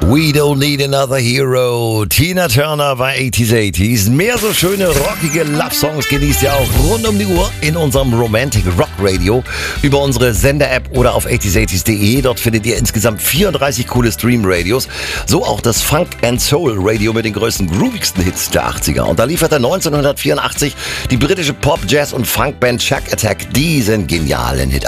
We don't need another hero. Tina Turner bei 80s. Mehr so schöne, rockige Love-Songs genießt ihr auch rund um die Uhr in unserem Romantic Rock Radio über unsere Sender-App oder auf 80s.de. Dort findet ihr insgesamt 34 coole Stream-Radios. So auch das Funk and Soul Radio mit den größten, groovigsten Hits der 80er. Und da lieferte 1984 die britische Pop-, Jazz- und Funkband Chuck Attack diesen genialen Hit